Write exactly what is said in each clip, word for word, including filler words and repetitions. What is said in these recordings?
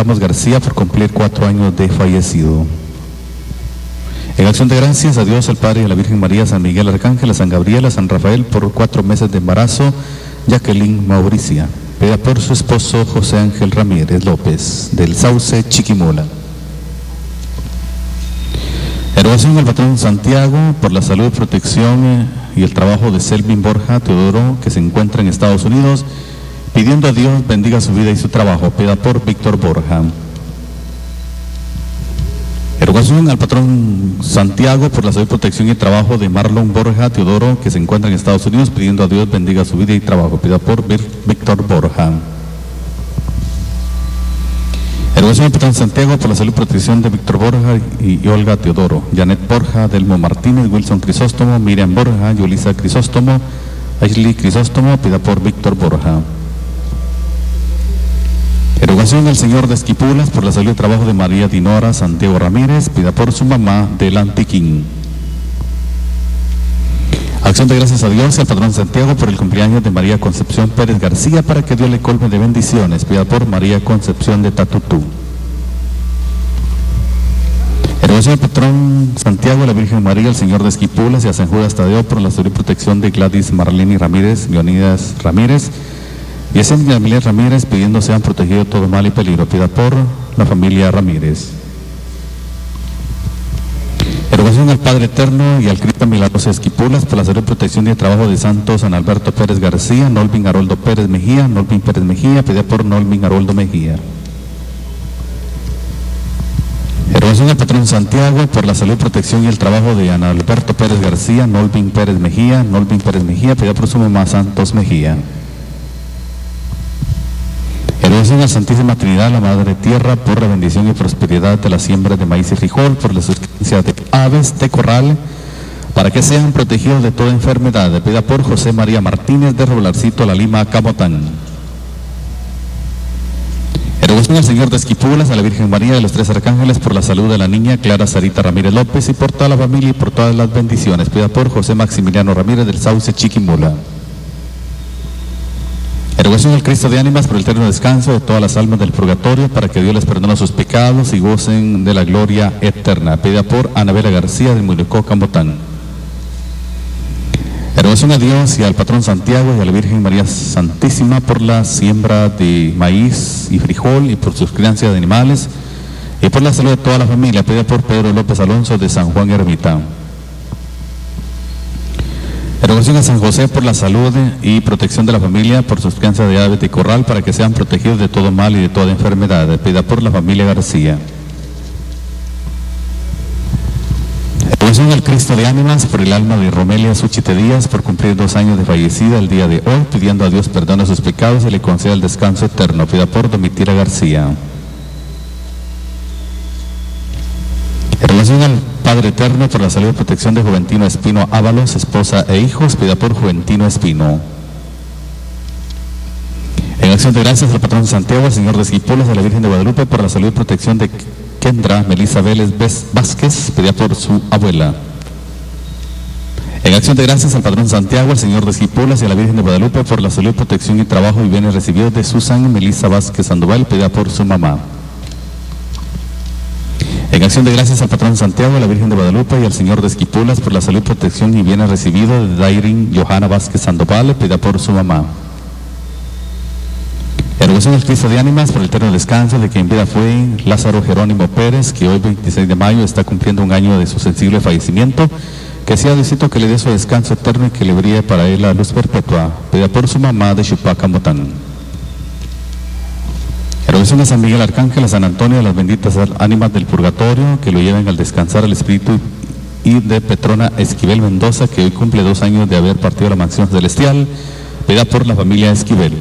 Ramos García por cumplir cuatro años de fallecido. En acción de gracias a Dios, al Padre y a la Virgen María, San Miguel Arcángel, a San Gabriel, a San Rafael por cuatro meses de embarazo, Jacqueline Mauricia. Pida por su esposo José Ángel Ramírez López, del Sauce, Chiquimula. Erogación al patrón Santiago por la salud, protección y el trabajo de Selvin Borja Teodoro, que se encuentra en Estados Unidos, pidiendo a Dios bendiga su vida y su trabajo. Pida por Víctor Borja. Erogación al patrón Santiago por la salud, protección y trabajo de Marlon Borja Teodoro, que se encuentra en Estados Unidos, pidiendo a Dios bendiga su vida y trabajo. Pida por Víctor Borja. Erogación al patrón Santiago por la salud, protección de Víctor Borja y Olga Teodoro, Janet Borja, Delmo Martínez, Wilson Crisóstomo, Miriam Borja, Yulisa Crisóstomo, Ashley Crisóstomo. Pida por Víctor Borja. Erogación al señor de Esquipulas por la salud y trabajo de María Dinora Santiago Ramírez, pida por su mamá del Antiquín. Acción de gracias a Dios y al patrón Santiago por el cumpleaños de María Concepción Pérez García, para que Dios le colme de bendiciones, pida por María Concepción de Tatutú. Erogación al patrón Santiago, a la Virgen María, al señor de Esquipulas y a San Judas Tadeo por la salud y protección de Gladys Marlene Ramírez, Leonidas Ramírez y a San Miguel Ramírez, pidiendo sean protegidos de todo mal y peligro. Pida por la familia Ramírez. Erogación al Padre Eterno y al Cristo Milagroso Esquipulas por la salud, protección y el trabajo de Santos San Alberto Pérez García, Nolvin Haroldo Pérez Mejía, Nolvin Pérez Mejía, pida por Nolvin Haroldo Mejía. Erogación al patrón Santiago por la salud, protección y el trabajo de Ana Alberto Pérez García, Nolvin Pérez Mejía, Nolvin Pérez Mejía, pida por su mamá Santos Mejía. Erogación a Santísima Trinidad, la Madre Tierra, por la bendición y prosperidad de las siembras de maíz y frijol, por la suscripción de aves de corral, para que sean protegidos de toda enfermedad. Pida por José María Martínez de Roblarcito, La Lima, Camotán. Erogación al Señor de Esquipulas, a la Virgen María de los Tres Arcángeles, por la salud de la niña Clara Sarita Ramírez López y por toda la familia y por todas las bendiciones. Pida por José Maximiliano Ramírez del Sauce, Chiquimula. Erogación al Cristo de Ánimas por el eterno descanso de todas las almas del purgatorio, para que Dios les perdone sus pecados y gocen de la gloria eterna. Pida por Anabela García de Mulicó, Cambotán. Erogación a Dios y al patrón Santiago y a la Virgen María Santísima por la siembra de maíz y frijol y por sus crianzas de animales y por la salud de toda la familia. Pida por Pedro López Alonso de San Juan Ermita. Erogación a San José por la salud y protección de la familia, por sus crianzas de aves de corral, para que sean protegidos de todo mal y de toda enfermedad. Pida por la familia García. Erogación al Cristo de Ánimas por el alma de Romelia Suchite Díaz, por cumplir dos años de fallecida el día de hoy, pidiendo a Dios perdón a sus pecados y le conceda el descanso eterno. Pida por Domitila García. Erogación al Padre Eterno por la salud y protección de Juventino Espino Ábalos, esposa e hijos, pida por Juventino Espino. En acción de gracias al patrón Santiago, al Señor de Esquipulas, a la Virgen de Guadalupe por la salud y protección de Kendra Melissa Vélez Vázquez, pida por su abuela. En acción de gracias al patrón Santiago, al Señor de Esquipulas y a la Virgen de Guadalupe por la salud, protección y trabajo y bienes recibidos de Susan Melissa Vázquez Sandoval, pida por su mamá. En acción de gracias al patrón Santiago, a la Virgen de Guadalupe y al Señor de Esquipulas por la salud, protección y bienes recibidos de Dairin Johanna Vázquez Sandoval, pida por su mamá. Erogación al Cristo de Ánimas por el eterno descanso de quien vida fue Lázaro Jerónimo Pérez, que hoy veintiséis de mayo está cumpliendo un año de su sensible fallecimiento, que sea Diosito que le dé su descanso eterno y que le brille para él la luz perpetua. Pida por su mamá de Chupaca, Motán. Erogación a San Miguel Arcángel, a San Antonio, a las benditas ánimas del purgatorio, que lo lleven al descansar al espíritu, y de Petrona Esquivel Mendoza, que hoy cumple dos años de haber partido a la mansión celestial. Pida por la familia Esquivel.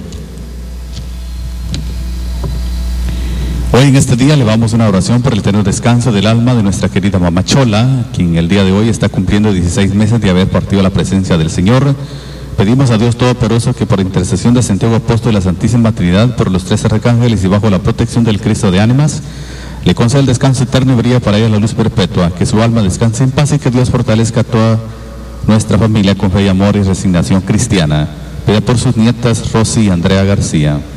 Hoy en este día elevamos una oración por el eterno descanso del alma de nuestra querida mamá Chola, quien el día de hoy está cumpliendo dieciséis meses de haber partido a la presencia del Señor. Pedimos a Dios Todopoderoso que por intercesión de Santiago Apóstol y la Santísima Trinidad, por los tres arcángeles y bajo la protección del Cristo de Ánimas, le conceda el descanso eterno y brilla para ella la luz perpetua, que su alma descanse en paz y que Dios fortalezca a toda nuestra familia con fe y amor y resignación cristiana. Pida por sus nietas Rosy y Andrea García.